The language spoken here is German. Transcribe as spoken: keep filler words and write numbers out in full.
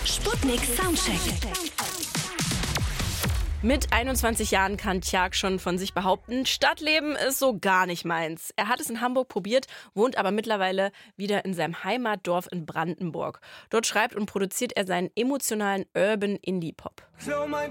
Sputnik Soundcheck. Mit einundzwanzig Jahren kann Tjark schon von sich behaupten, Stadtleben ist so gar nicht meins. Er hat es in Hamburg probiert, wohnt aber mittlerweile wieder in seinem Heimatdorf in Brandenburg. Dort schreibt und produziert er seinen emotionalen Urban Indie Pop. Klau mein